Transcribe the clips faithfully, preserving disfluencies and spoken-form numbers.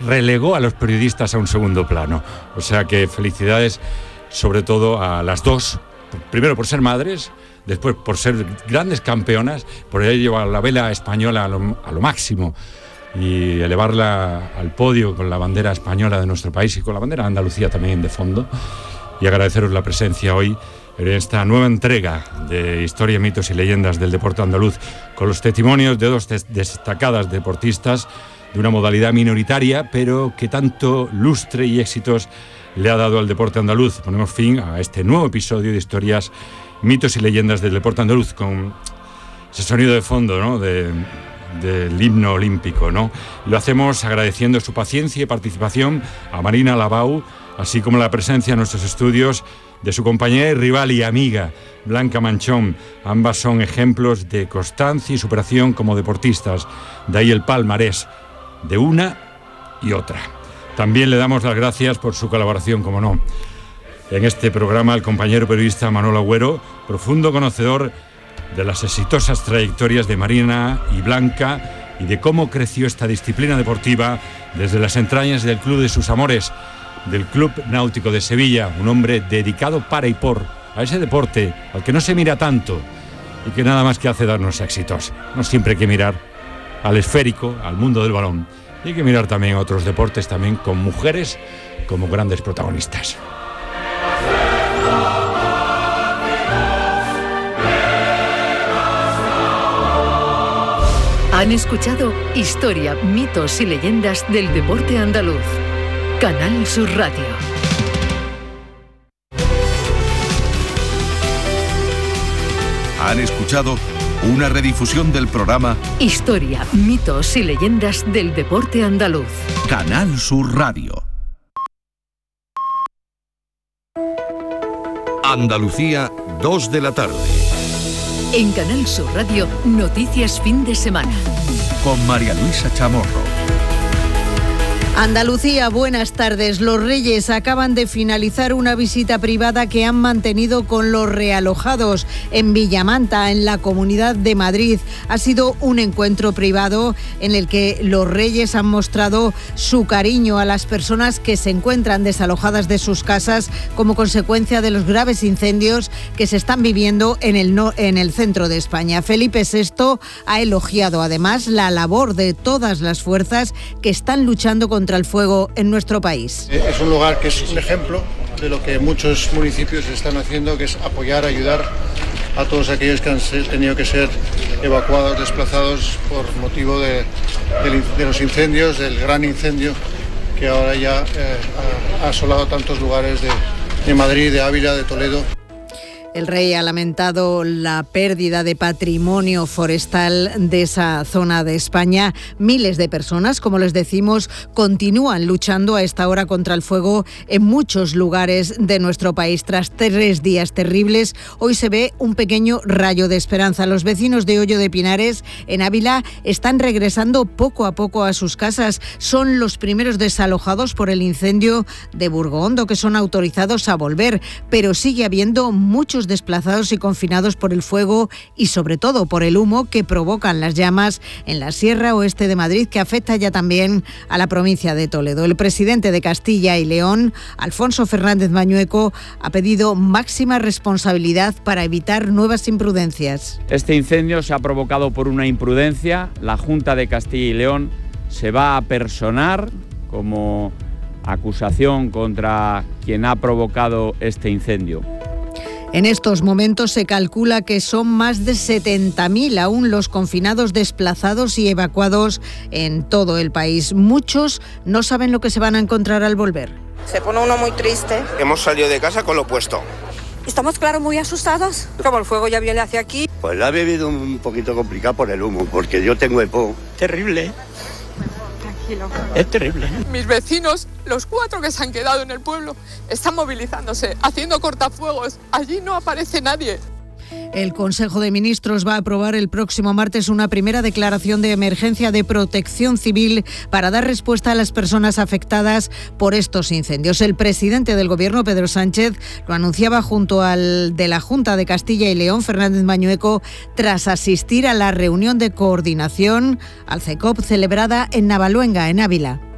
relegó a los periodistas a un segundo plano. O sea que felicidades sobre todo a las dos, primero por ser madres, después por ser grandes campeonas, por haber llevado la vela española a lo, a lo máximo y elevarla al podio con la bandera española de nuestro país y con la bandera de Andalucía también de fondo. Y agradeceros la presencia hoy en esta nueva entrega de Historia, Mitos y Leyendas del Deporte Andaluz, con los testimonios de dos des- destacadas deportistas de una modalidad minoritaria, pero que tanto lustre y éxitos le ha dado al deporte andaluz. Ponemos fin a este nuevo episodio de Historias, Mitos y Leyendas del Deporte Andaluz, con ese sonido de fondo, ¿no?, de, del himno olímpico, ¿no? Lo hacemos agradeciendo su paciencia y participación a Marina Labau, así como la presencia en nuestros estudios de su compañera y rival y amiga, Blanca Manchón. Ambas son ejemplos de constancia y superación como deportistas. De ahí el palmarés de una y otra. También le damos las gracias por su colaboración, como no, en este programa al compañero periodista Manolo Agüero, profundo conocedor de las exitosas trayectorias de Marina y Blanca y de cómo creció esta disciplina deportiva desde las entrañas del club de sus amores, del Club Náutico de Sevilla, un hombre dedicado para y por a ese deporte al que no se mira tanto y que nada más que hace darnos éxitos. No siempre hay que mirar al esférico, al mundo del balón, y hay que mirar también a otros deportes, también con mujeres como grandes protagonistas. Han escuchado Historia, Mitos y Leyendas del Deporte Andaluz. Canal Sur Radio. Han escuchado una redifusión del programa Historia, Mitos y Leyendas del Deporte Andaluz. Canal Sur Radio. Andalucía, dos de la tarde. En Canal Sur Radio, noticias fin de semana. Con María Luisa Chamorro. Andalucía, buenas tardes. Los Reyes acaban de finalizar una visita privada que han mantenido con los realojados en Villamanta, en la Comunidad de Madrid. Ha sido un encuentro privado en el que los Reyes han mostrado su cariño a las personas que se encuentran desalojadas de sus casas como consecuencia de los graves incendios que se están viviendo en el, no, en el centro de España. Felipe sexto ha elogiado además la labor de todas las fuerzas que están luchando contra contra el fuego en nuestro país. Es un lugar que es un ejemplo de lo que muchos municipios están haciendo, que es apoyar, ayudar a todos aquellos que han tenido que ser evacuados, desplazados por motivo de, de, de los incendios, del gran incendio que ahora ya eh, ha, ha asolado tantos lugares de, de Madrid, de Ávila, de Toledo. El rey ha lamentado la pérdida de patrimonio forestal de esa zona de España. Miles de personas, como les decimos, continúan luchando a esta hora contra el fuego en muchos lugares de nuestro país. Tras tres días terribles, hoy se ve un pequeño rayo de esperanza. Los vecinos de Hoyo de Pinares, en Ávila, están regresando poco a poco a sus casas. Son los primeros desalojados por el incendio de Burgondo, que son autorizados a volver, pero sigue habiendo muchos desplazados y confinados por el fuego y sobre todo por el humo que provocan las llamas en la Sierra Oeste de Madrid, que afecta ya también a la provincia de Toledo. El presidente de Castilla y León, Alfonso Fernández Mañueco, ha pedido máxima responsabilidad para evitar nuevas imprudencias. Este incendio se ha provocado por una imprudencia. La Junta de Castilla y León se va a personar como acusación contra quien ha provocado este incendio. En estos momentos se calcula que son más de setenta mil aún los confinados, desplazados y evacuados en todo el país. Muchos no saben lo que se van a encontrar al volver. Se pone uno muy triste. Hemos salido de casa con lo puesto. Estamos, claro, muy asustados. Como el fuego ya viene hacia aquí. Pues la he vivido un poquito complicado por el humo, porque yo tengo EPO. Terrible. Tranquilo. Es terrible. Mis vecinos, los cuatro que se han quedado en el pueblo, están movilizándose, haciendo cortafuegos. Allí no aparece nadie. El Consejo de Ministros va a aprobar el próximo martes una primera declaración de emergencia de protección civil para dar respuesta a las personas afectadas por estos incendios. El presidente del Gobierno, Pedro Sánchez, lo anunciaba junto al de la Junta de Castilla y León, Fernández Mañueco, tras asistir a la reunión de coordinación al CECOP celebrada en Navaluenga, en Ávila.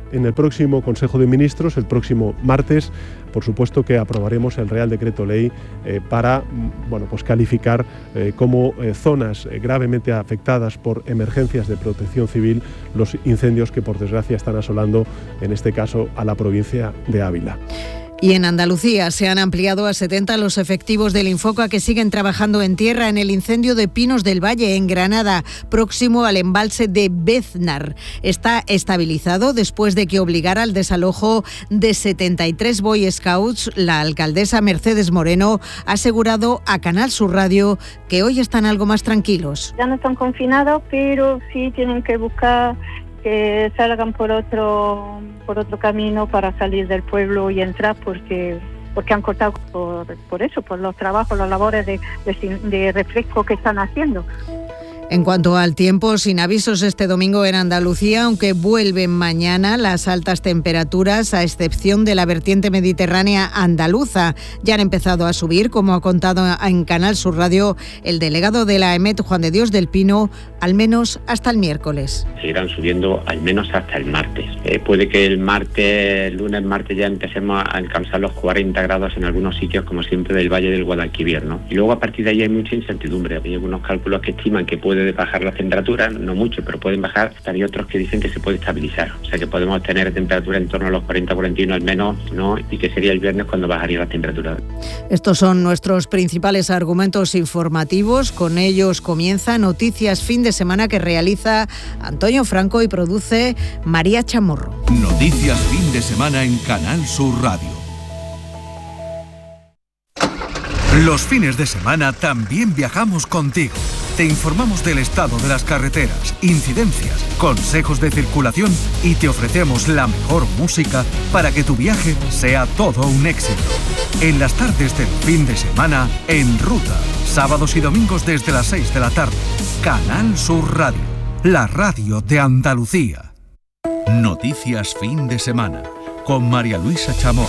en el próximo Consejo de Ministros, el próximo martes, por supuesto que aprobaremos el Real Decreto Ley eh, para bueno, pues calificar eh, como eh, zonas eh, gravemente afectadas por emergencias de protección civil los incendios que por desgracia están asolando, en este caso, a la provincia de Ávila. Y en Andalucía se han ampliado a setenta los efectivos del Infoca que siguen trabajando en tierra en el incendio de Pinos del Valle, en Granada, próximo al embalse de Beznar. Está estabilizado después de que obligara al desalojo de setenta y tres Boy Scouts. La alcaldesa Mercedes Moreno ha asegurado a Canal Sur Radio que hoy están algo más tranquilos. Ya no están confinados, pero sí tienen que buscar que salgan por otro por otro camino para salir del pueblo y entrar, porque porque han cortado por, por eso, por los trabajos, las labores de, de, de refresco que están haciendo. En cuanto al tiempo, sin avisos este domingo en Andalucía, aunque vuelven mañana las altas temperaturas, a excepción de la vertiente mediterránea andaluza. Ya han empezado a subir, como ha contado en Canal Sur Radio el delegado de la EMET, Juan de Dios del Pino, al menos hasta el miércoles. Seguirán subiendo al menos hasta el martes. Eh, puede que el martes, el lunes, martes ya empecemos a alcanzar los cuarenta grados en algunos sitios, como siempre del Valle del Guadalquivir, ¿no? Y luego a partir de ahí hay mucha incertidumbre. Hay algunos cálculos que estiman que puede de bajar las temperaturas, no mucho, pero pueden bajar. Hay otros que dicen que se puede estabilizar, o sea que podemos tener temperatura en torno a los cuarenta a cuarenta y uno al menos, ¿no? Y que sería el viernes cuando bajaría las temperaturas. Estos son nuestros principales argumentos informativos. Con ellos comienza Noticias Fin de Semana, que realiza Antonio Franco y produce María Chamorro. Noticias Fin de Semana en Canal Sur Radio. Los fines de semana también viajamos contigo. Te informamos del estado de las carreteras, incidencias, consejos de circulación y te ofrecemos la mejor música para que tu viaje sea todo un éxito. En las tardes del fin de semana, En Ruta, sábados y domingos desde las seis de la tarde. Canal Sur Radio, la radio de Andalucía. Noticias Fin de Semana con María Luisa Chamorro.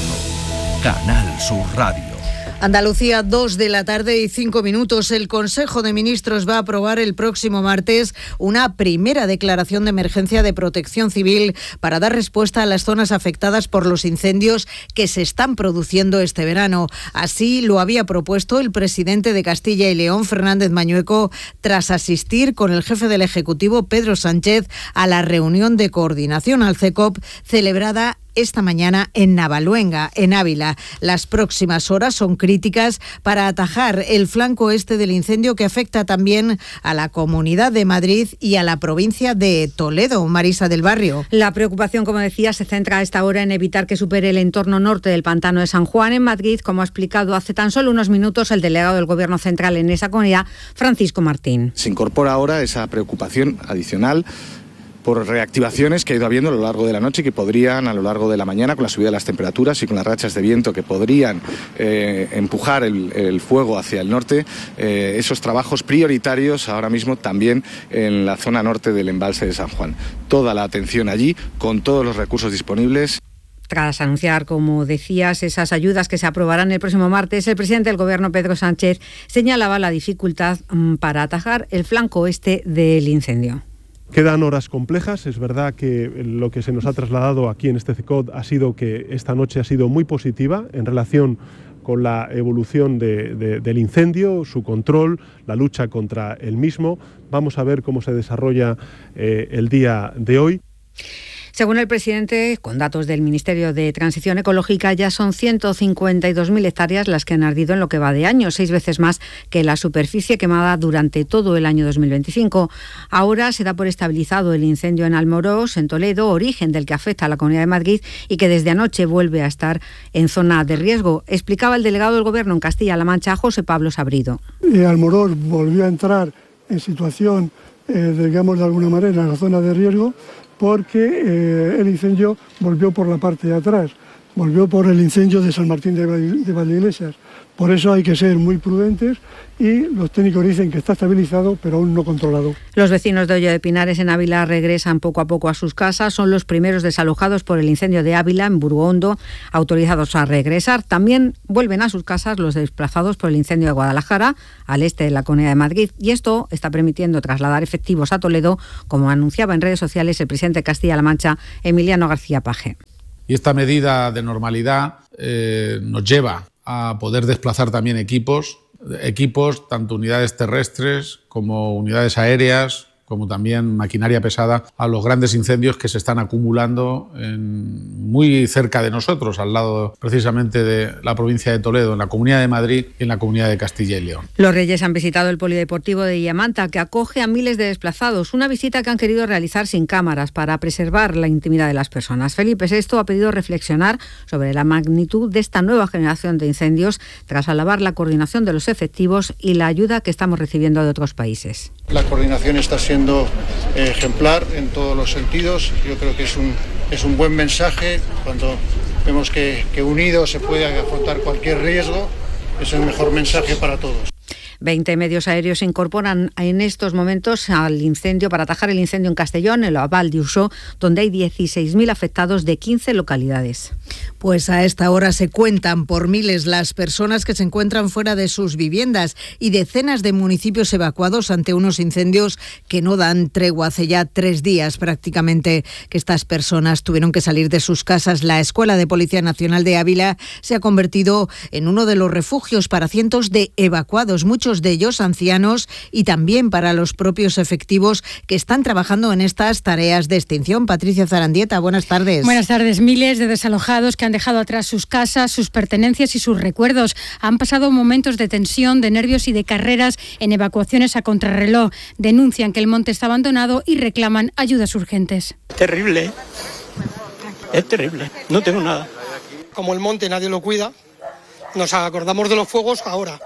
Canal Sur Radio. Andalucía, dos de la tarde y cinco minutos. El Consejo de Ministros va a aprobar el próximo martes una primera declaración de emergencia de protección civil para dar respuesta a las zonas afectadas por los incendios que se están produciendo este verano. Así lo había propuesto el presidente de Castilla y León, Fernández Mañueco, tras asistir con el jefe del Ejecutivo, Pedro Sánchez, a la reunión de coordinación al C E C O P celebrada esta mañana en Navaluenga, en Ávila. Las próximas horas son críticas para atajar el flanco este del incendio, que afecta también a la Comunidad de Madrid y a la provincia de Toledo. Marisa del Barrio. La preocupación, como decía, se centra a esta hora en evitar que supere el entorno norte del pantano de San Juan en Madrid, como ha explicado hace tan solo unos minutos el delegado del Gobierno central en esa comunidad, Francisco Martín. Se incorpora ahora esa preocupación adicional por reactivaciones que ha ido habiendo a lo largo de la noche y que podrían, a lo largo de la mañana, con la subida de las temperaturas y con las rachas de viento que podrían eh, empujar el, el fuego hacia el norte, eh, esos trabajos prioritarios ahora mismo también en la zona norte del embalse de San Juan. Toda la atención allí, con todos los recursos disponibles. Tras anunciar, como decías, esas ayudas que se aprobarán el próximo martes, el presidente del Gobierno, Pedro Sánchez, señalaba la dificultad para atajar el flanco oeste del incendio. Quedan horas complejas. Es verdad que lo que se nos ha trasladado aquí en este C E C O D ha sido que esta noche ha sido muy positiva en relación con la evolución de, de, del incendio, su control, la lucha contra el mismo. Vamos a ver cómo se desarrolla eh, el día de hoy. Según el presidente, con datos del Ministerio de Transición Ecológica, ya son ciento cincuenta y dos mil hectáreas las que han ardido en lo que va de año, seis veces más que la superficie quemada durante todo el año dos mil veinticinco. Ahora se da por estabilizado el incendio en Almorós, en Toledo, origen del que afecta a la Comunidad de Madrid y que desde anoche vuelve a estar en zona de riesgo. Explicaba el delegado del Gobierno en Castilla-La Mancha, José Pablo Sabrido. Eh, Almorós volvió a entrar en situación, eh, digamos de alguna manera, en la zona de riesgo, porque eh, el incendio volvió por la parte de atrás. volvió por el incendio de San Martín de, de Valdeiglesias. Por eso hay que ser muy prudentes y los técnicos dicen que está estabilizado, pero aún no controlado. Los vecinos de Hoyo de Pinares en Ávila regresan poco a poco a sus casas. Son los primeros desalojados por el incendio de Ávila, en Burgondo, autorizados a regresar. También vuelven a sus casas los desplazados por el incendio de Guadalajara, al este de la Comunidad de Madrid. Y esto está permitiendo trasladar efectivos a Toledo, como anunciaba en redes sociales el presidente de Castilla-La Mancha, Emiliano García Paje. Y esta medida de normalidad eh, nos lleva a poder desplazar también equipos, equipos, tanto unidades terrestres como unidades aéreas, como también maquinaria pesada, a los grandes incendios que se están acumulando en, muy cerca de nosotros, al lado precisamente de la provincia de Toledo, en la Comunidad de Madrid y en la Comunidad de Castilla y León. Los Reyes han visitado el Polideportivo de Diamanta, que acoge a miles de desplazados, una visita que han querido realizar sin cámaras para preservar la intimidad de las personas. Felipe sexto ha pedido reflexionar sobre la magnitud de esta nueva generación de incendios tras alabar la coordinación de los efectivos y la ayuda que estamos recibiendo de otros países. La coordinación está siendo ejemplar en todos los sentidos. Yo creo que es un, es un buen mensaje cuando vemos que, que unidos se puede afrontar cualquier riesgo. Es el mejor mensaje para todos. veinte medios aéreos se incorporan en estos momentos al incendio para atajar el incendio en Castellón, en la Val d'Uixó, donde hay dieciséis mil afectados de quince localidades. Pues a esta hora se cuentan por miles las personas que se encuentran fuera de sus viviendas y decenas de municipios evacuados ante unos incendios que no dan tregua. Hace ya tres días prácticamente que estas personas tuvieron que salir de sus casas. La Escuela de Policía Nacional de Ávila se ha convertido en uno de los refugios para cientos de evacuados, muchos de ellos ancianos, y también para los propios efectivos que están trabajando en estas tareas de extinción. Patricia Zarandieta, buenas tardes. Buenas tardes. Miles de desalojados que han dejado atrás sus casas, sus pertenencias y sus recuerdos. Han pasado momentos de tensión, de nervios y de carreras en evacuaciones a contrarreloj. Denuncian que el monte está abandonado y reclaman ayudas urgentes. Terrible, es terrible, no tengo nada. Como el monte nadie lo cuida, nos acordamos de los fuegos ahora.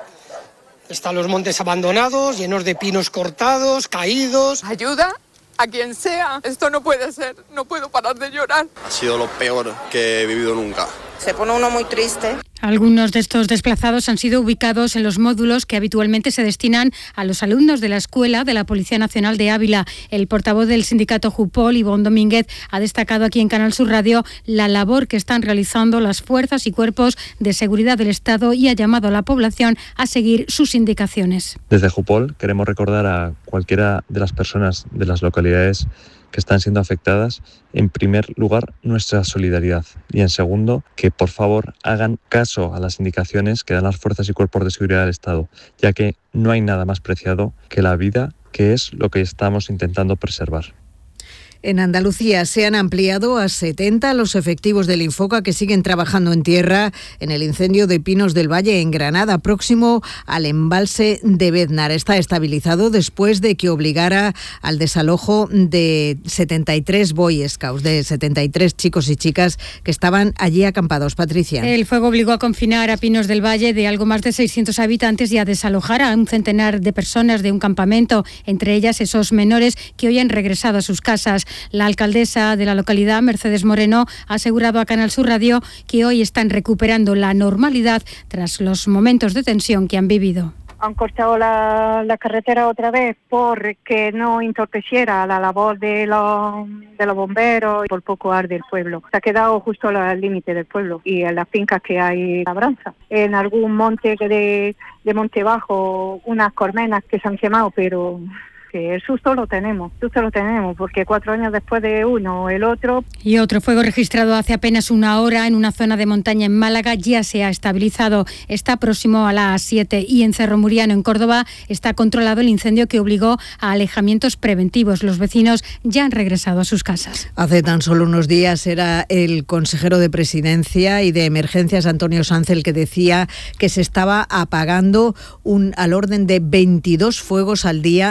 Están los montes abandonados, llenos de pinos cortados, caídos. Ayuda a quien sea. Esto no puede ser. No puedo parar de llorar. Ha sido lo peor que he vivido nunca. Se pone uno muy triste. Algunos de estos desplazados han sido ubicados en los módulos que habitualmente se destinan a los alumnos de la Escuela de la Policía Nacional de Ávila. El portavoz del sindicato Jupol, Ivonne Domínguez, ha destacado aquí en Canal Sur Radio la labor que están realizando las fuerzas y cuerpos de seguridad del Estado y ha llamado a la población a seguir sus indicaciones. Desde Jupol queremos recordar a cualquiera de las personas de las localidades que están siendo afectadas, en primer lugar, nuestra solidaridad y en segundo, que por favor hagan caso a las indicaciones que dan las fuerzas y cuerpos de seguridad del Estado, ya que no hay nada más preciado que la vida, que es lo que estamos intentando preservar. En Andalucía se han ampliado a setenta los efectivos del Infoca que siguen trabajando en tierra en el incendio de Pinos del Valle en Granada, próximo al embalse de Béznar. Está estabilizado después de que obligara al desalojo de setenta y tres Boy Scouts, de setenta y tres chicos y chicas que estaban allí acampados. Patricia. El fuego obligó a confinar a Pinos del Valle de algo más de seiscientos habitantes y a desalojar a un centenar de personas de un campamento, entre ellas esos menores que hoy han regresado a sus casas. La alcaldesa de la localidad, Mercedes Moreno, ha asegurado a Canal Sur Radio que hoy están recuperando la normalidad tras los momentos de tensión que han vivido. Han cortado la, la carretera otra vez porque no entorpeciera la labor de los, de los bomberos y por poco arde el pueblo. Se ha quedado justo al límite del pueblo y en las fincas que hay labranza. En algún monte de, de Monte Bajo, unas colmenas que se han quemado, pero que el susto lo tenemos, susto lo tenemos, porque cuatro años después de uno, el otro. Y otro fuego registrado hace apenas una hora en una zona de montaña en Málaga ya se ha estabilizado. Está próximo a las siete y en Cerro Muriano, en Córdoba, está controlado el incendio que obligó a alejamientos preventivos. Los vecinos ya han regresado a sus casas. Hace tan solo unos días era el consejero de Presidencia y de Emergencias, Antonio Sanz, el que decía que se estaba apagando un, al orden de veintidós fuegos al día solamente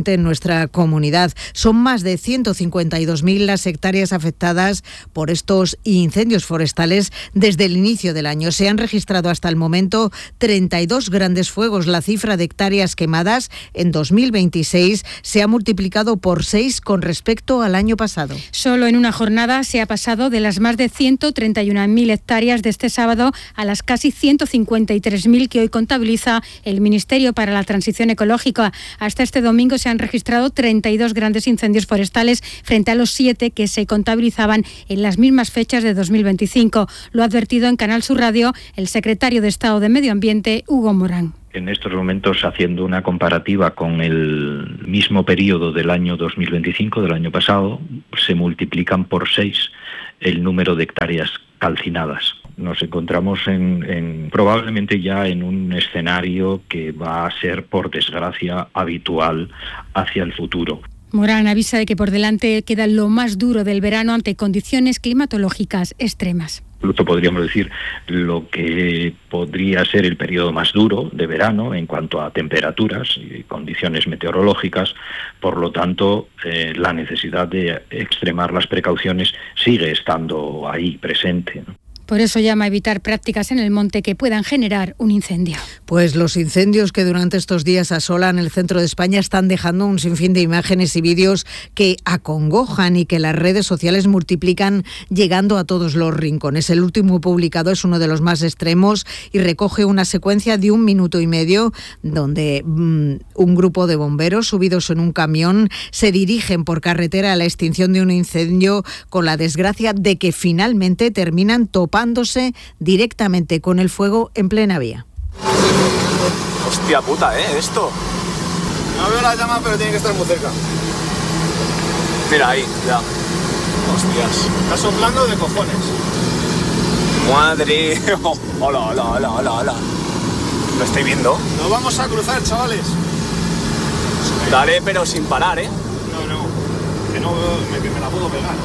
especialmente en nuestra comunidad. Son más de ciento cincuenta y dos mil las hectáreas afectadas por estos incendios forestales desde el inicio del año. Se han registrado hasta el momento treinta y dos grandes fuegos. La cifra de hectáreas quemadas en dos mil veintiséis se ha multiplicado por seis con respecto al año pasado. Solo en una jornada se ha pasado de las más de ciento treinta y una mil hectáreas de este sábado a las casi ciento cincuenta y tres mil que hoy contabiliza el Ministerio para la Transición Ecológica. Hasta este domingo se han registrado treinta y dos grandes incendios forestales frente a los siete que se contabilizaban en las mismas fechas de dos mil veinticinco. Lo ha advertido en Canal Sur Radio el secretario de Estado de Medio Ambiente, Hugo Morán. En estos momentos, haciendo una comparativa con el mismo periodo del año dos mil veinticinco, del año pasado, se multiplican por seis el número de hectáreas calcinadas. Nos encontramos en, en probablemente ya en un escenario que va a ser, por desgracia, habitual hacia el futuro. Morán avisa de que por delante queda lo más duro del verano ante condiciones climatológicas extremas. Incluso podríamos decir lo que podría ser el periodo más duro de verano en cuanto a temperaturas y condiciones meteorológicas. Por lo tanto, eh, la necesidad de extremar las precauciones sigue estando ahí presente, ¿no? Por eso llama a evitar prácticas en el monte que puedan generar un incendio. Pues los incendios que durante estos días asolan el centro de España están dejando un sinfín de imágenes y vídeos que acongojan y que las redes sociales multiplican, llegando a todos los rincones. El último publicado es uno de los más extremos y recoge una secuencia de un minuto y medio donde mmm, un grupo de bomberos subidos en un camión se dirigen por carretera a la extinción de un incendio, con la desgracia de que finalmente terminan topando directamente con el fuego en plena vía. Hostia puta, ¿eh? Esto. No veo la llama, pero tiene que estar muy cerca. Mira ahí, ya. Hostias. Está soplando de cojones. Madre. Oh, hola, hola, hola, hola, hola. ¿Lo estoy viendo? Nos vamos a cruzar, chavales. Dale, pero sin parar, ¿eh? No, no. Que no me, que me la puedo pegar.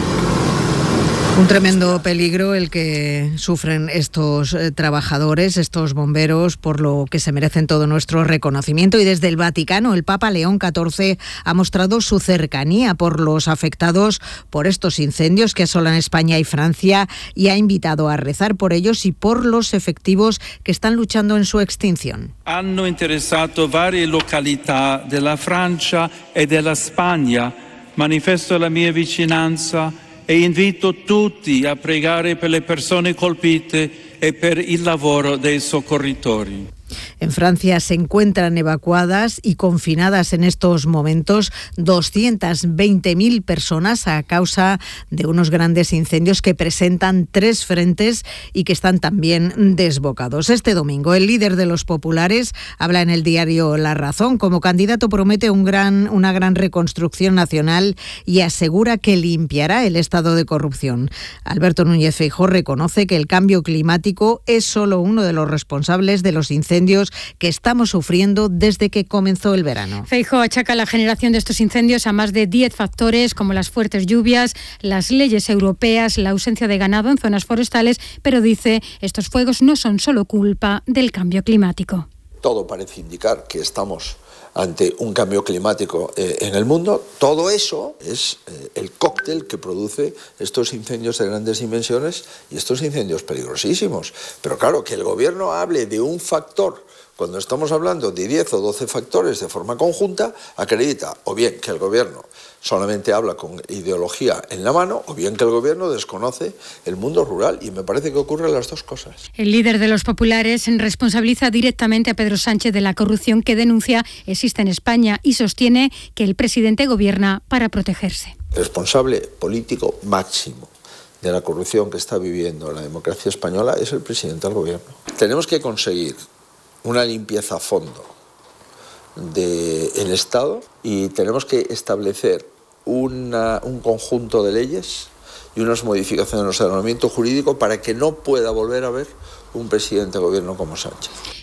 Un tremendo peligro el que sufren estos eh, trabajadores, estos bomberos, por lo que se merecen todo nuestro reconocimiento. Y desde el Vaticano, el Papa León catorce ha mostrado su cercanía por los afectados por estos incendios que asolan España y Francia y ha invitado a rezar por ellos y por los efectivos que están luchando en su extinción. Hanno interessato varie località della Francia e della Spagna. Manifesto la mia vicinanza e invito tutti a pregare per le persone colpite e per il lavoro dei soccorritori. En Francia se encuentran evacuadas y confinadas en estos momentos doscientas veinte mil personas a causa de unos grandes incendios que presentan tres frentes y que están también desbocados. Este domingo, el líder de los populares habla en el diario La Razón. Como candidato promete un gran, una gran reconstrucción nacional y asegura que limpiará el estado de corrupción. Alberto Núñez Feijóo reconoce que el cambio climático es solo uno de los responsables de los incendios que estamos sufriendo desde que comenzó el verano. Feijóo achaca la generación de estos incendios a más de diez factores, como las fuertes lluvias, las leyes europeas, la ausencia de ganado en zonas forestales, pero dice, estos fuegos no son solo culpa del cambio climático. Todo parece indicar que estamos ante un cambio climático eh, en el mundo. Todo eso es eh, el cóctel que produce estos incendios de grandes dimensiones y estos incendios peligrosísimos. Pero claro, que el gobierno hable de un factor cuando estamos hablando de diez o doce factores de forma conjunta, acredita o bien que el gobierno solamente habla con ideología en la mano, o bien que el gobierno desconoce el mundo rural, y me parece que ocurren las dos cosas. El líder de los populares responsabiliza directamente a Pedro Sánchez de la corrupción que denuncia existe en España y sostiene que el presidente gobierna para protegerse. Responsable político máximo de la corrupción que está viviendo la democracia española es el presidente del gobierno. Tenemos que conseguir una limpieza a fondo del Estado y tenemos que establecer una, un conjunto de leyes y unas modificaciones en nuestro ordenamiento jurídico para que no pueda volver a haber un presidente de gobierno como Sánchez.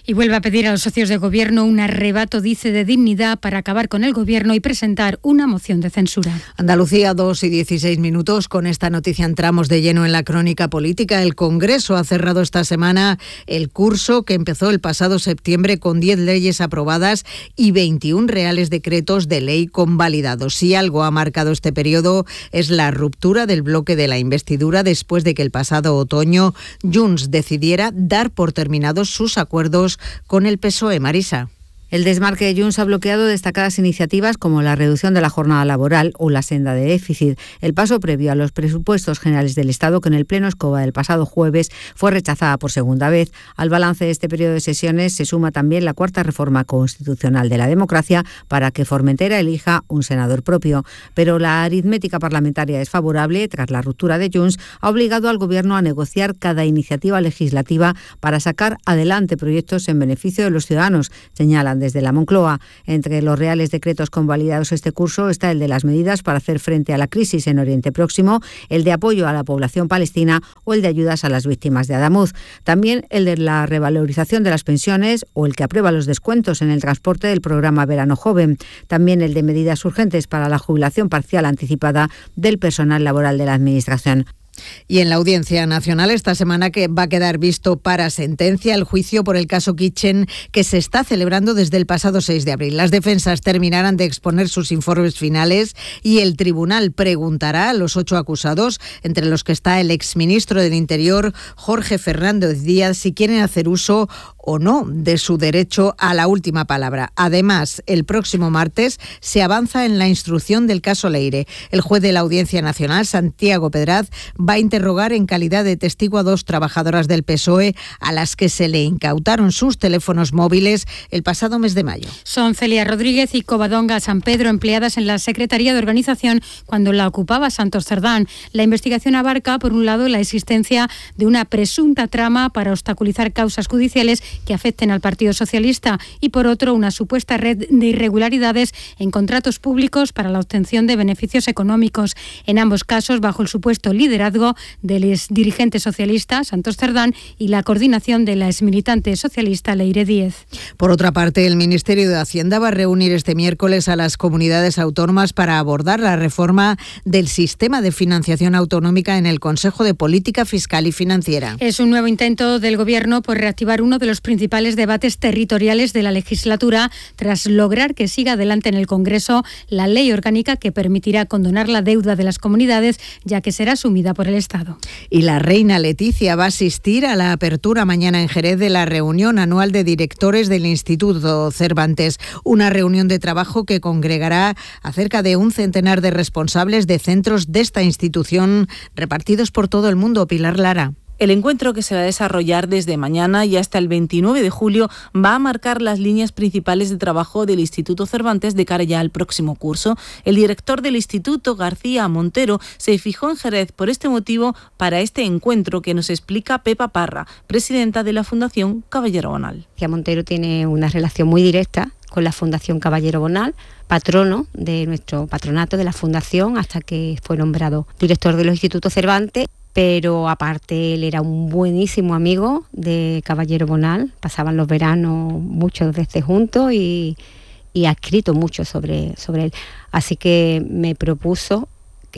Y vuelve a pedir a los socios de gobierno un arrebato, dice, de dignidad para acabar con el gobierno y presentar una moción de censura. Andalucía, dos y dieciséis minutos. Con esta noticia entramos de lleno en la crónica política. El Congreso ha cerrado esta semana el curso que empezó el pasado septiembre con diez leyes aprobadas y veintiún reales decretos de ley convalidados. Si algo ha marcado este periodo es la ruptura del bloque de la investidura después de que el pasado otoño Junts decidiera dar por terminados sus acuerdos con el P S O E. Marisa. El desmarque de Junts ha bloqueado destacadas iniciativas como la reducción de la jornada laboral o la senda de déficit. El paso previo a los presupuestos generales del Estado, que en el Pleno Escoba del pasado jueves fue rechazada por segunda vez. Al balance de este periodo de sesiones se suma también la cuarta reforma constitucional de la democracia para que Formentera elija un senador propio. Pero la aritmética parlamentaria desfavorable, tras la ruptura de Junts, ha obligado al Gobierno a negociar cada iniciativa legislativa para sacar adelante proyectos en beneficio de los ciudadanos, señalan desde la Moncloa. Entre los reales decretos convalidados este curso está el de las medidas para hacer frente a la crisis en Oriente Próximo, el de apoyo a la población palestina o el de ayudas a las víctimas de Adamuz. También el de la revalorización de las pensiones o el que aprueba los descuentos en el transporte del programa Verano Joven. También el de medidas urgentes para la jubilación parcial anticipada del personal laboral de la Administración. Y en la Audiencia Nacional esta semana que va a quedar visto para sentencia el juicio por el caso Kitchen, que se está celebrando desde el pasado seis de abril. Las defensas terminarán de exponer sus informes finales y el tribunal preguntará a los ocho acusados, entre los que está el exministro del Interior, Jorge Fernández Díaz, si quieren hacer uso o no de su derecho a la última palabra. Además, el próximo martes se avanza en la instrucción del caso Leire. El juez de la Audiencia Nacional, Santiago Pedraz, va a interrogar en calidad de testigo a dos trabajadoras del P S O E a las que se le incautaron sus teléfonos móviles el pasado mes de mayo. Son Celia Rodríguez y Covadonga San Pedro, empleadas en la Secretaría de Organización cuando la ocupaba Santos Cerdán. La investigación abarca, por un lado, la existencia de una presunta trama para obstaculizar causas judiciales que afecten al Partido Socialista y, por otro, una supuesta red de irregularidades en contratos públicos para la obtención de beneficios económicos. En ambos casos, bajo el supuesto liderazgo del exdirigente socialista Santos Cerdán y la coordinación de la exmilitante socialista Leire Díez. Por otra parte, el Ministerio de Hacienda va a reunir este miércoles a las comunidades autónomas para abordar la reforma del sistema de financiación autonómica en el Consejo de Política Fiscal y Financiera. Es un nuevo intento del Gobierno por reactivar uno de los principales debates territoriales de la legislatura tras lograr que siga adelante en el Congreso la ley orgánica que permitirá condonar la deuda de las comunidades, ya que será asumida por el Estado. Y la reina Leticia va a asistir a la apertura mañana en Jerez de la reunión anual de directores del Instituto Cervantes, una reunión de trabajo que congregará a cerca de un centenar de responsables de centros de esta institución repartidos por todo el mundo. Pilar Lara. El encuentro, que se va a desarrollar desde mañana y hasta el veintinueve de julio, va a marcar las líneas principales de trabajo del Instituto Cervantes de cara ya al próximo curso. El director del Instituto, García Montero, se fijó en Jerez por este motivo para este encuentro, que nos explica Pepa Parra, presidenta de la Fundación Caballero Bonal. García Montero tiene una relación muy directa con la Fundación Caballero Bonal, patrono de nuestro patronato de la Fundación, hasta que fue nombrado director de los Institutos Cervantes. Pero aparte él era un buenísimo amigo de Caballero Bonal, pasaban los veranos muchas veces juntos y, y ha escrito mucho sobre, sobre él. Así que me propuso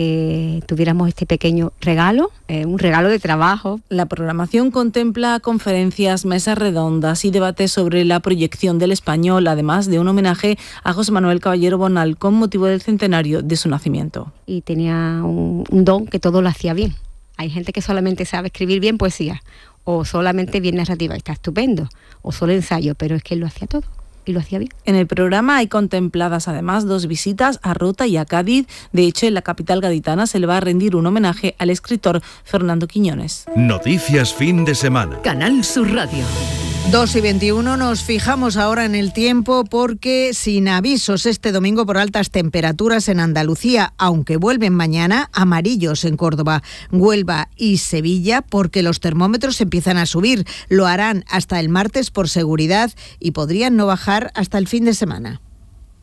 que tuviéramos este pequeño regalo, eh, un regalo de trabajo. La programación contempla conferencias, mesas redondas y debates sobre la proyección del español, además de un homenaje a José Manuel Caballero Bonal con motivo del centenario de su nacimiento. Y tenía un, un don que todo lo hacía bien. Hay gente que solamente sabe escribir bien poesía, o solamente bien narrativa, y está estupendo, o solo ensayo, pero es que él lo hacía todo. Y lo hacía bien. En el programa hay contempladas además dos visitas a Rota y a Cádiz. De hecho, en la capital gaditana se le va a rendir un homenaje al escritor Fernando Quiñones. Noticias fin de semana. Canal Sur Radio. dos y veintiuno, nos fijamos ahora en el tiempo porque sin avisos este domingo por altas temperaturas en Andalucía, aunque vuelven mañana amarillos en Córdoba, Huelva y Sevilla, porque los termómetros empiezan a subir. Lo harán hasta el martes por seguridad y podrían no bajar hasta el fin de semana.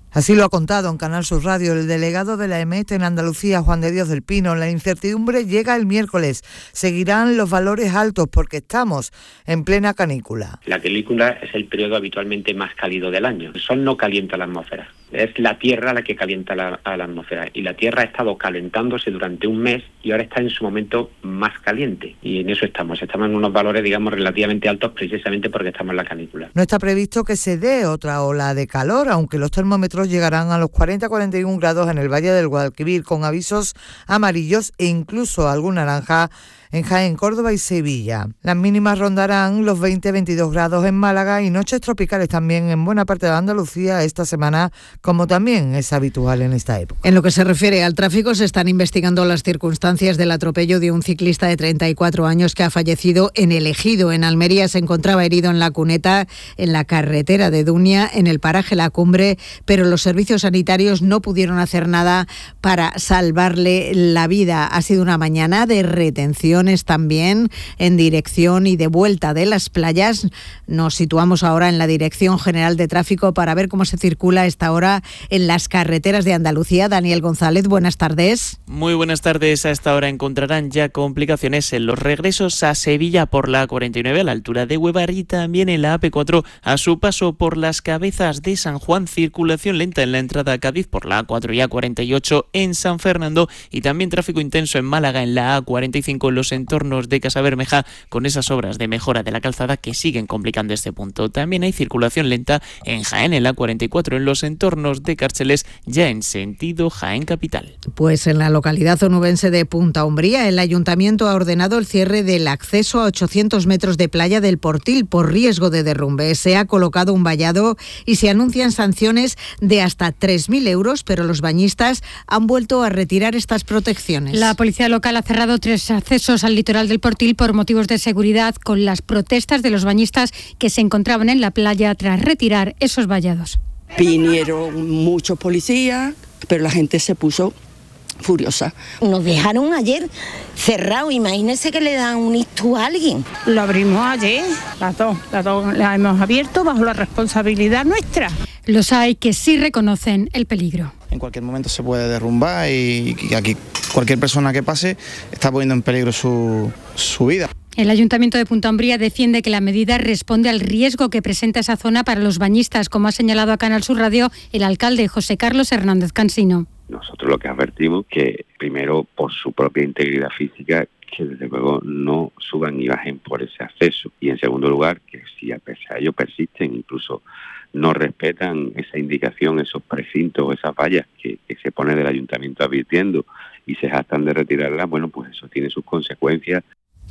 Así lo ha contado en Canal Sur Radio el delegado de la E M E T en Andalucía, Juan de Dios del Pino. La incertidumbre llega el miércoles. Seguirán los valores altos porque estamos en plena canícula. La canícula es el periodo habitualmente más cálido del año. El sol no calienta la atmósfera. Es la Tierra la que calienta la, a la atmósfera. Y la Tierra ha estado calentándose durante un mes y ahora está en su momento más caliente. Y en eso estamos. Estamos en unos valores, digamos, relativamente altos precisamente porque estamos en la canícula. No está previsto que se dé otra ola de calor, aunque los termómetros llegarán a los cuarenta a cuarenta y un grados en el Valle del Guadalquivir, con avisos amarillos e incluso algún naranja en Jaén, Córdoba y Sevilla. Las mínimas rondarán los veinte a veintidós grados en Málaga y noches tropicales también en buena parte de Andalucía esta semana, como también es habitual en esta época. En lo que se refiere al tráfico, se están investigando las circunstancias del atropello de un ciclista de treinta y cuatro años que ha fallecido en El Ejido. En Almería se encontraba herido en la cuneta en la carretera de Dunia, en el paraje La Cumbre, pero los servicios sanitarios no pudieron hacer nada para salvarle la vida. Ha sido una mañana de retención también en dirección y de vuelta de las playas. Nos situamos ahora en la Dirección General de Tráfico para ver cómo se circula a esta hora en las carreteras de Andalucía. Daniel González, buenas tardes. Muy buenas tardes. A esta hora encontrarán ya complicaciones en los regresos a Sevilla por la A cuarenta y nueve a la altura de Huevar y también en la A P cuatro a su paso por las Cabezas de San Juan. Circulación lenta en la entrada a Cádiz por la A cuatro y A cuarenta y ocho en San Fernando y también tráfico intenso en Málaga en la A cuarenta y cinco en los entornos de Casabermeja con esas obras de mejora de la calzada que siguen complicando este punto. También hay circulación lenta en Jaén en la A cuarenta y cuatro en los entornos de Cárceles ya en sentido Jaén capital. Pues en la localidad onubense de Punta Umbría el ayuntamiento ha ordenado el cierre del acceso a ochocientos metros de playa del Portil por riesgo de derrumbe. Se ha colocado un vallado y se anuncian sanciones de hasta tres mil euros, pero los bañistas han vuelto a retirar estas protecciones. La policía local ha cerrado tres accesos al litoral del Portil por motivos de seguridad con las protestas de los bañistas que se encontraban en la playa tras retirar esos vallados. Vinieron muchos policías, pero la gente se puso furiosa. Nos dejaron ayer cerrado, imagínese que le dan un ictus a alguien. Lo abrimos ayer, las dos, las dos las hemos abierto bajo la responsabilidad nuestra. Los hay que sí reconocen el peligro. En cualquier momento se puede derrumbar y aquí cualquier persona que pase está poniendo en peligro su, su vida. El Ayuntamiento de Punta Umbría defiende que la medida responde al riesgo que presenta esa zona para los bañistas, como ha señalado a Canal Sur Radio el alcalde José Carlos Hernández Cansino. Nosotros lo que advertimos que primero por su propia integridad física que desde luego no suban y bajen por ese acceso y en segundo lugar que si a pesar de ello persisten, incluso no respetan esa indicación, esos precintos, esas vallas que, que se pone del ayuntamiento advirtiendo y se jactan de retirarlas, bueno, pues eso tiene sus consecuencias.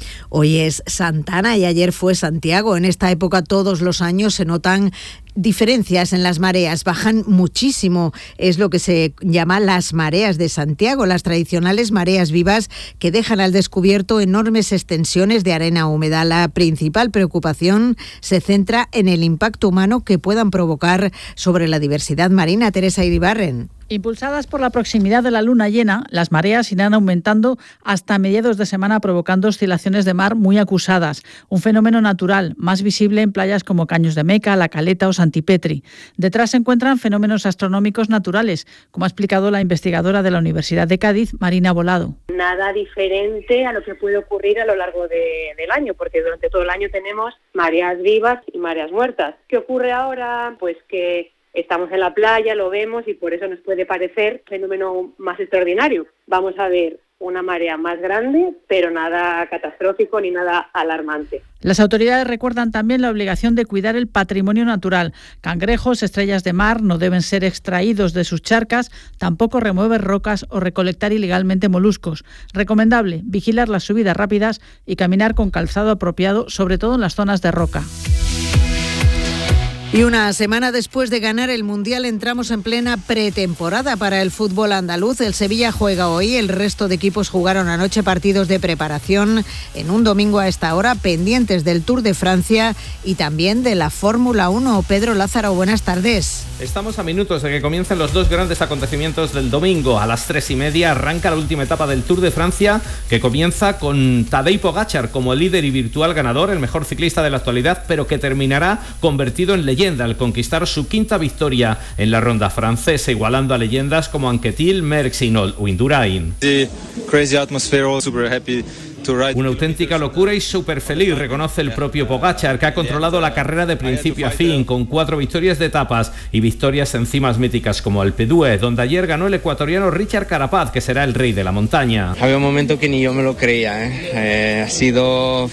Hoy es Santana y ayer fue Santiago. En esta época todos los años se notan diferencias en las mareas, bajan muchísimo. Es lo que se llama las mareas de Santiago, las tradicionales mareas vivas que dejan al descubierto enormes extensiones de arena húmeda. La principal preocupación se centra en el impacto humano que puedan provocar sobre la diversidad marina. Teresa Iribarren. Impulsadas por la proximidad de la luna llena, las mareas irán aumentando hasta mediados de semana, provocando oscilaciones de mar muy acusadas. Un fenómeno natural, más visible en playas como Caños de Meca, La Caleta o Santipetri. Detrás se encuentran fenómenos astronómicos naturales, como ha explicado la investigadora de la Universidad de Cádiz, Marina Volado. Nada diferente a lo que puede ocurrir a lo largo de, del año, porque durante todo el año tenemos mareas vivas y mareas muertas. ¿Qué ocurre ahora? Pues que estamos en la playa, lo vemos y por eso nos puede parecer un fenómeno más extraordinario. Vamos a ver una marea más grande, pero nada catastrófico ni nada alarmante. Las autoridades recuerdan también la obligación de cuidar el patrimonio natural. Cangrejos, estrellas de mar no deben ser extraídos de sus charcas, tampoco remover rocas o recolectar ilegalmente moluscos. Recomendable vigilar las subidas rápidas y caminar con calzado apropiado, sobre todo en las zonas de roca. Y una semana después de ganar el Mundial entramos en plena pretemporada para el fútbol andaluz. El Sevilla juega hoy, el resto de equipos jugaron anoche partidos de preparación en un domingo a esta hora, pendientes del Tour de Francia y también de la Fórmula uno. Pedro Lázaro, buenas tardes. Estamos a minutos de que comiencen los dos grandes acontecimientos del domingo. A las tres y media arranca la última etapa del Tour de Francia, que comienza con Tadej Pogačar como el líder y virtual ganador, el mejor ciclista de la actualidad, pero que terminará convertido en leyenda leyenda al conquistar su quinta victoria en la ronda francesa, igualando a leyendas como Anquetil, Merckx y Noel Indurain. The crazy atmosphere, super happy. Una auténtica locura y súper feliz, reconoce el propio Pogačar, que ha controlado la carrera de principio a fin, con cuatro victorias de etapas y victorias en cimas míticas como Alpe d'Huez, donde ayer ganó el ecuatoriano Richard Carapaz, que será el rey de la montaña. Había un momento que ni yo me lo creía, ¿eh? Eh, ha sido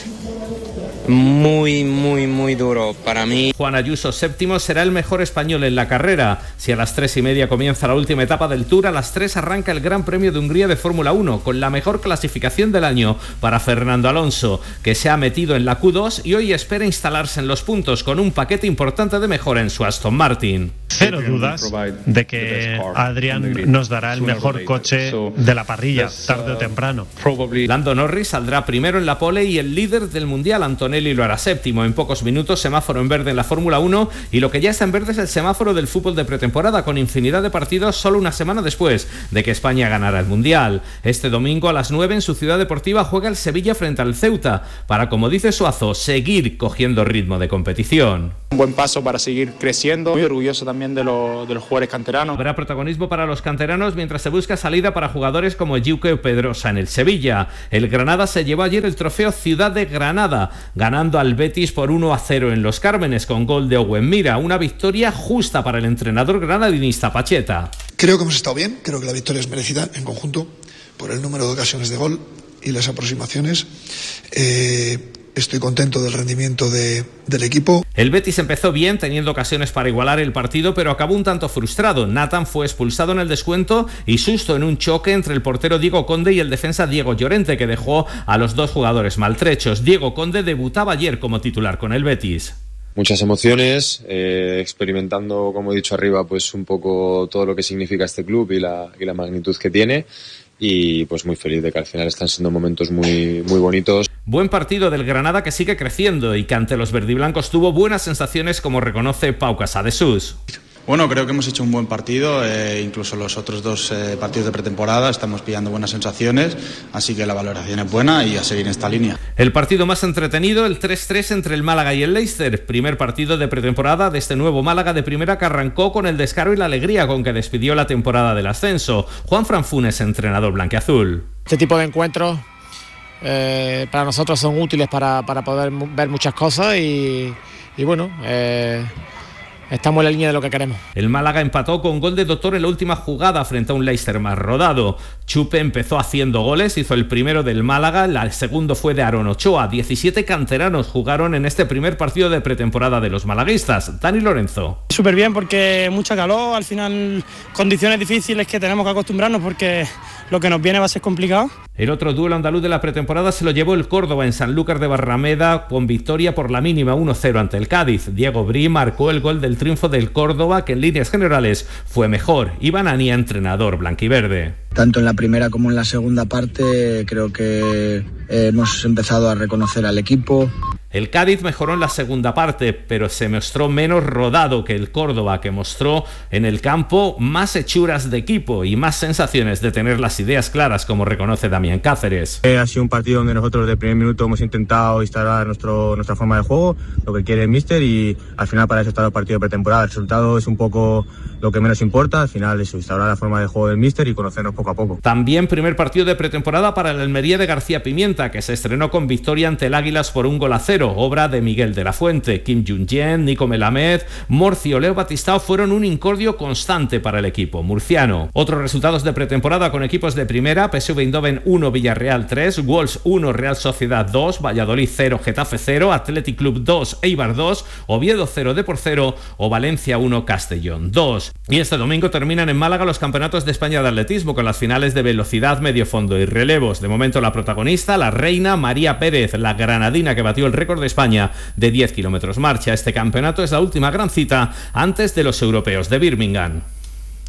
muy, muy, muy duro para mí. Juan Ayuso, séptimo, será el mejor español en la carrera. Si a las tres y media comienza la última etapa del Tour, a las tres arranca el Gran Premio de Hungría de Fórmula uno, con la mejor clasificación del año para Fernando Alonso, que se ha metido en la Q dos y hoy espera instalarse en los puntos con un paquete importante de mejora en su Aston Martin. Cero dudas de que Adrian nos dará el mejor coche de la parrilla, tarde o temprano. Lando Norris saldrá primero en la pole y el líder del mundial, Antonelli, lo hará séptimo. En pocos minutos, semáforo en verde en la Fórmula uno, y lo que ya está en verde es el semáforo del fútbol de pretemporada, con infinidad de partidos solo una semana después de que España ganara el mundial. Este domingo a las nueve en su ciudad deportiva juega el Sevilla frente al Ceuta, para, como dice Suazo, seguir cogiendo ritmo de competición. Un buen paso para seguir creciendo, muy orgulloso también de, lo, de los jugadores canteranos. Habrá protagonismo para los canteranos mientras se busca salida para jugadores como Yuke o Pedrosa en el Sevilla. El Granada se llevó ayer el trofeo Ciudad de Granada, ganando al Betis por uno a cero en Los Cármenes con gol de Owen Mira, una victoria justa para el entrenador granadinista Pacheta. Creo que hemos estado bien, creo que la victoria es merecida en conjunto por el número de ocasiones de gol y las aproximaciones. Eh, Estoy contento del rendimiento de, del equipo. El Betis empezó bien, teniendo ocasiones para igualar el partido, pero acabó un tanto frustrado. Nathan fue expulsado en el descuento y Susto en un choque entre el portero Diego Conde y el defensa Diego Llorente, que dejó a los dos jugadores maltrechos. Diego Conde debutaba ayer como titular con el Betis. Muchas emociones, eh, experimentando, como he dicho arriba, pues un poco todo lo que significa este club y la, y la magnitud que tiene. Y pues muy feliz de que al final están siendo momentos muy, muy bonitos. Buen partido del Granada, que sigue creciendo y que ante los verdiblancos tuvo buenas sensaciones, como reconoce Pau Casadesús. Bueno, creo que hemos hecho un buen partido, eh, incluso los otros dos eh, partidos de pretemporada estamos pillando buenas sensaciones, así que la valoración es buena y a seguir en esta línea. El partido más entretenido, el tres tres entre el Málaga y el Leicester, primer partido de pretemporada de este nuevo Málaga de primera, que arrancó con el descaro y la alegría con que despidió la temporada del ascenso. Juanfran Funes, entrenador blanquiazul. Este tipo de encuentros eh, para nosotros son útiles para, para poder ver muchas cosas y, y bueno... Eh, Estamos en la línea de lo que queremos. El Málaga empató con gol de Doctor en la última jugada frente a un Leicester más rodado. Chupe empezó haciendo goles, hizo el primero del Málaga, el segundo fue de Aaron Ochoa. diecisiete canteranos jugaron en este primer partido de pretemporada de los malaguistas. Dani Lorenzo. Súper bien, porque mucha calor, al final condiciones difíciles que tenemos que acostumbrarnos porque lo que nos viene va a ser complicado. El otro duelo andaluz de la pretemporada se lo llevó el Córdoba en Sanlúcar de Barrameda, con victoria por la mínima uno cero ante el Cádiz. Diego Brí marcó el gol del triunfo del Córdoba, que en líneas generales fue mejor. Iván Ania, entrenador blanquiverde. Tanto en la primera como en la segunda parte creo que hemos empezado a reconocer al equipo. El Cádiz mejoró en la segunda parte, pero se mostró menos rodado que el Córdoba, que mostró en el campo más hechuras de equipo y más sensaciones de tener las ideas claras, como reconoce Damián Cáceres. Ha sido un partido donde nosotros de primer minuto hemos intentado instalar nuestro, nuestra forma de juego, lo que quiere el míster, y al final para eso está el partido de pretemporada. El resultado es un poco lo que menos importa, al final es instaurar la forma de juego del míster y conocernos poco a poco. También primer partido de pretemporada para el Almería de García Pimienta, que se estrenó con victoria ante el Águilas por un gol a cero, obra de Miguel de la Fuente. Kim Jung-jen, Nico Melamed, Morcio, Leo Batistao fueron un incordio constante para el equipo murciano. Otros resultados de pretemporada con equipos de primera: P S V Eindhoven uno, Villarreal tres, Wolves uno, Real Sociedad dos, Valladolid cero, Getafe cero, Athletic Club dos, Eibar dos, Oviedo cero, Depor cero o Valencia uno, Castellón dos. Y este domingo terminan en Málaga los campeonatos de España de atletismo, con las finales de velocidad, medio fondo y relevos. De momento la protagonista, la reina María Pérez, la granadina que batió el récord de España de diez kilómetros marcha. Este campeonato es la última gran cita antes de los europeos de Birmingham.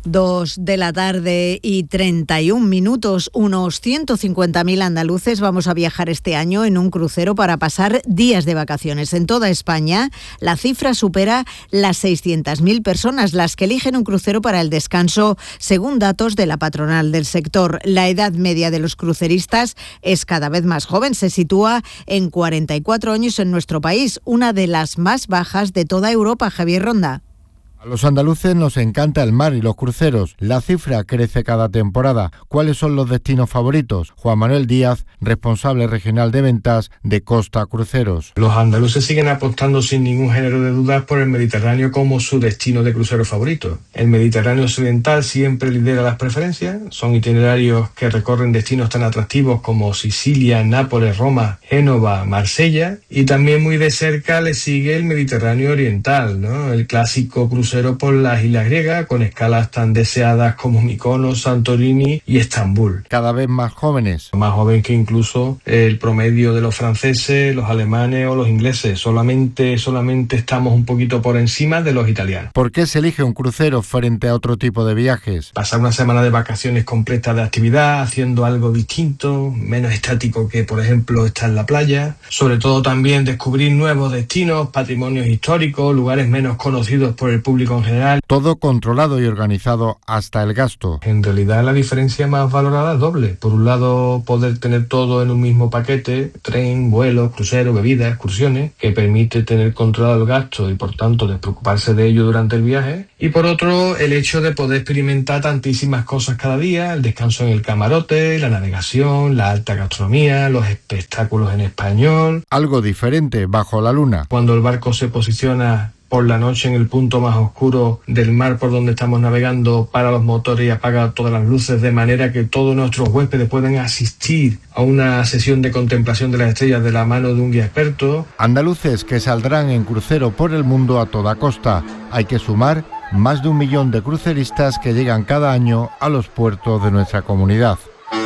Dos de la tarde y treinta y un minutos. Unos ciento cincuenta mil andaluces vamos a viajar este año en un crucero para pasar días de vacaciones. En toda España, la cifra supera las seiscientas mil personas, las que eligen un crucero para el descanso, según datos de la patronal del sector. La edad media de los cruceristas es cada vez más joven, se sitúa en cuarenta y cuatro años en nuestro país, una de las más bajas de toda Europa. Javier Ronda. A los andaluces nos encanta el mar y los cruceros. La cifra crece cada temporada. ¿Cuáles son los destinos favoritos? Juan Manuel Díaz, responsable regional de ventas de Costa Cruceros. Los andaluces siguen apostando sin ningún género de dudas por el Mediterráneo como su destino de crucero favorito. El Mediterráneo occidental siempre lidera las preferencias. Son itinerarios que recorren destinos tan atractivos como Sicilia, Nápoles, Roma, Génova, Marsella. Y también muy de cerca le sigue el Mediterráneo oriental, ¿no? El clásico crucero por las islas griegas, con escalas tan deseadas como Mykonos, Santorini y Estambul. Cada vez más jóvenes. Más joven que incluso el promedio de los franceses, los alemanes o los ingleses. Solamente, solamente estamos un poquito por encima de los italianos. ¿Por qué se elige un crucero frente a otro tipo de viajes? Pasar una semana de vacaciones completa de actividad, haciendo algo distinto, menos estático que, por ejemplo, estar en la playa. Sobre todo también descubrir nuevos destinos, patrimonios históricos, lugares menos conocidos por el público en general. Todo controlado y organizado hasta el gasto. En realidad la diferencia más valorada es doble. Por un lado, poder tener todo en un mismo paquete, tren, vuelos, crucero, bebidas, excursiones, que permite tener controlado el gasto y por tanto despreocuparse de ello durante el viaje. Y por otro, el hecho de poder experimentar tantísimas cosas cada día, el descanso en el camarote, la navegación, la alta gastronomía, los espectáculos en español. Algo diferente bajo la luna. Cuando el barco se posiciona por la noche en el punto más oscuro del mar por donde estamos navegando, para los motores y apaga todas las luces, de manera que todos nuestros huéspedes pueden asistir a una sesión de contemplación de las estrellas de la mano de un guía experto. Andaluces que saldrán en crucero por el mundo a toda costa. Hay que sumar más de un millón de cruceristas que llegan cada año a los puertos de nuestra comunidad.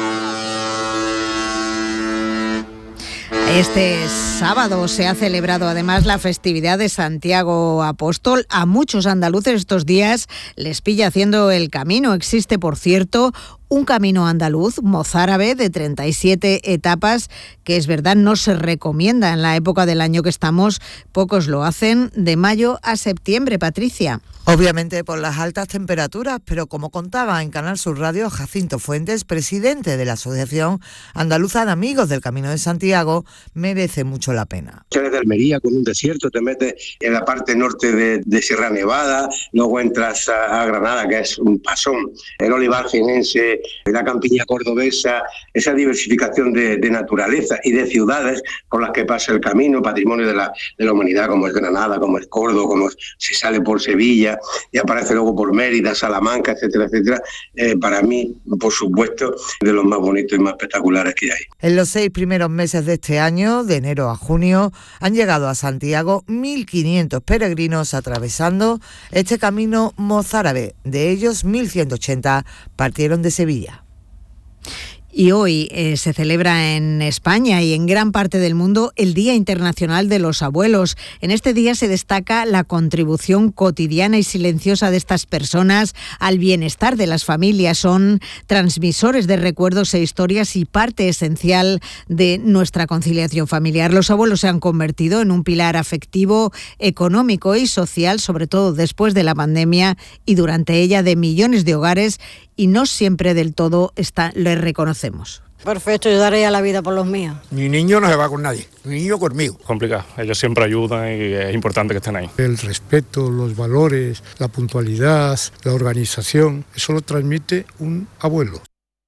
Este sábado se ha celebrado además la festividad de Santiago Apóstol. A muchos andaluces estos días les pilla haciendo el camino. Existe, por cierto, un camino andaluz mozárabe de treinta y siete etapas que, es verdad, no se recomienda en la época del año que estamos. Pocos lo hacen de mayo a septiembre. Patricia. Obviamente por las altas temperaturas, pero como contaba en Canal Sur Radio Jacinto Fuentes, presidente de la Asociación Andaluza de Amigos del Camino de Santiago, merece mucho la pena. Sales de Almería con un desierto, te metes en la parte norte de, de Sierra Nevada, luego entras a, a Granada, que es un pasón, el olivar jienense, la campiña cordobesa, esa diversificación de, de naturaleza y de ciudades por las que pasa el camino, patrimonio de la, de la humanidad, como es Granada, como es Córdoba, como se sale por Sevilla y aparece luego por Mérida, Salamanca, etcétera, etcétera. Eh, para mí, por supuesto, de los más bonitos y más espectaculares que hay. En los seis primeros meses de este año, de enero a junio, han llegado a Santiago mil quinientos peregrinos atravesando este camino mozárabe. De ellos, mil ciento ochenta partieron de Sevilla. Y hoy eh, se celebra en España y en gran parte del mundo el Día Internacional de los Abuelos. En este día se destaca la contribución cotidiana y silenciosa de estas personas al bienestar de las familias. Son transmisores de recuerdos e historias y parte esencial de nuestra conciliación familiar. Los abuelos se han convertido en un pilar afectivo, económico y social, sobre todo después de la pandemia y durante ella, de millones de hogares, y no siempre del todo está, les reconocemos. Perfecto, yo daré a la vida por los míos. Mi niño no se va con nadie, mi niño conmigo. Complicado, ellos siempre ayudan y es importante que estén ahí. El respeto, los valores, la puntualidad, la organización, eso lo transmite un abuelo.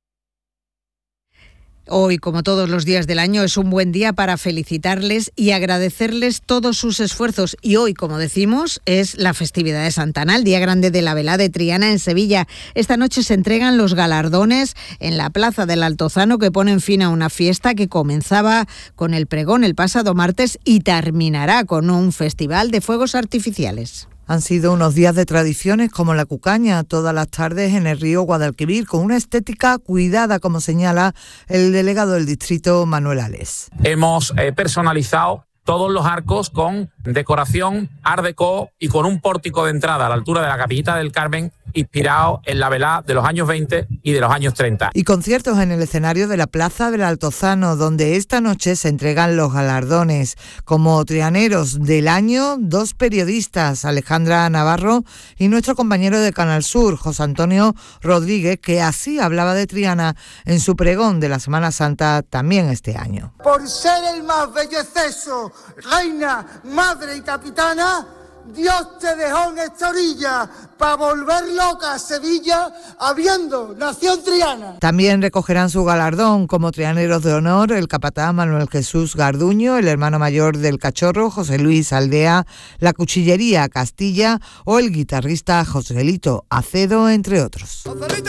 Hoy, como todos los días del año, es un buen día para felicitarles y agradecerles todos sus esfuerzos. Y hoy, como decimos, es la festividad de Santa Ana, el día grande de la velada de Triana en Sevilla. Esta noche se entregan los galardones en la Plaza del Altozano, que ponen fin a una fiesta que comenzaba con el pregón el pasado martes y terminará con un festival de fuegos artificiales. Han sido unos días de tradiciones como la cucaña, todas las tardes en el río Guadalquivir, con una estética cuidada, como señala el delegado del distrito, Manuel Ales. Hemos eh, personalizado todos los arcos con decoración Art Deco y con un pórtico de entrada a la altura de la Capillita del Carmen, inspirado en la velá de los años veinte y de los años treinta. Y conciertos en el escenario de la Plaza del Altozano, donde esta noche se entregan los galardones. Como trianeros del año, dos periodistas, Alejandra Navarro y nuestro compañero de Canal Sur, José Antonio Rodríguez, que así hablaba de Triana en su pregón de la Semana Santa también este año. Por ser el más belleceso, reina, madre y capitana, Dios te dejó en esta orilla para volver loca a Sevilla, habiendo nación triana. También recogerán su galardón como trianeros de honor el capataz Manuel Jesús Garduño, el hermano mayor del Cachorro, José Luis Aldea, la Cuchillería Castilla o el guitarrista Joselito Acedo, entre otros. ¡Joselito!